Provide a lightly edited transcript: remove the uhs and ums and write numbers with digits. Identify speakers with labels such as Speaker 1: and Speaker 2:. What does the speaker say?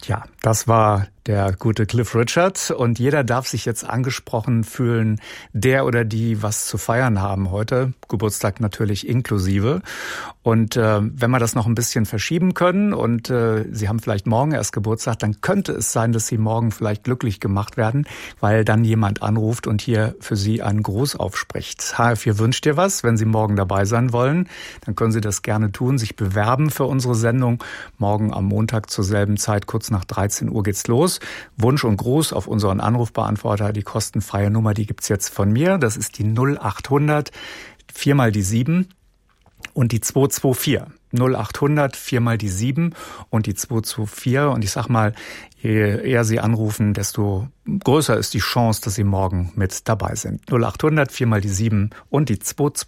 Speaker 1: Ja, das war der gute Cliff Richard und jeder darf sich jetzt angesprochen fühlen, der oder die was zu feiern haben heute, Geburtstag natürlich inklusive. Und wenn wir das noch ein bisschen verschieben können und Sie haben vielleicht morgen erst Geburtstag, dann könnte es sein, dass Sie morgen vielleicht glücklich gemacht werden, weil dann jemand anruft und hier für Sie einen Gruß aufspricht. HR4 wünscht dir was. Wenn Sie morgen dabei sein wollen, dann können Sie das gerne tun, sich bewerben für unsere Sendung. Morgen am Montag zur selben Zeit, kurz nach 13 Uhr geht's los. Wunsch und Gruß auf unseren Anrufbeantworter. Die kostenfreie Nummer, die gibt's jetzt von mir. Das ist die 0800 4 mal die 7 und die 224. 0800 4 mal die 7 und die 224. Und ich sag mal, je eher Sie anrufen, desto größer ist die Chance, dass Sie morgen mit dabei sind. 0800 4 mal die 7 und die 224.